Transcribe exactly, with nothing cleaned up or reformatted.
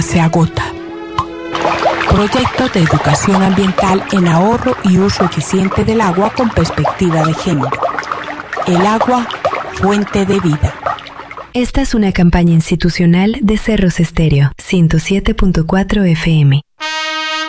se agota. Proyecto de educación ambiental en ahorro y uso eficiente del agua con perspectiva de género. El agua, fuente de vida. Esta es una campaña institucional de Cerros Estéreo, ciento siete punto cuatro F M.